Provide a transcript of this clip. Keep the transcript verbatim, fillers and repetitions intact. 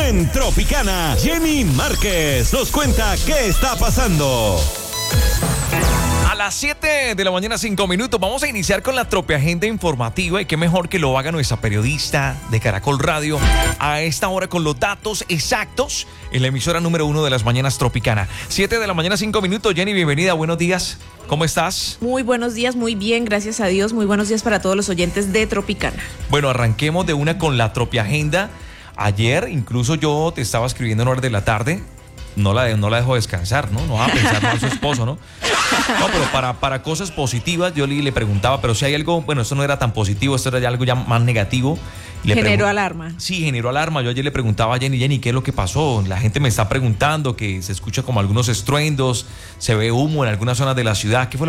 En Tropicana, Jenny Márquez nos cuenta qué está pasando. A las siete de la mañana, cinco minutos, vamos a iniciar con la Tropiagenda informativa y qué mejor que lo haga nuestra periodista de Caracol Radio a esta hora con los datos exactos en la emisora número uno de las mañanas Tropicana. siete de la mañana, cinco minutos. Jenny, bienvenida, buenos días. ¿Cómo estás? Muy buenos días, muy bien, gracias a Dios. Muy buenos días para todos los oyentes de Tropicana. Bueno, arranquemos de una con la Tropiagenda. Ayer incluso yo te estaba escribiendo en horas de la tarde. No la, no la dejo descansar, ¿no? No va a pensar mal su esposo, ¿no? No, pero para, para cosas positivas yo le, le preguntaba, pero si hay algo, bueno, esto no era tan positivo, esto era ya algo ya más negativo. Le generó pregun- alarma. Sí, generó alarma. Yo ayer le preguntaba a Jenny, Jenny, ¿qué es lo que pasó? La gente me está preguntando que se escucha como algunos estruendos, se ve humo en algunas zonas de la ciudad. ¿Qué fue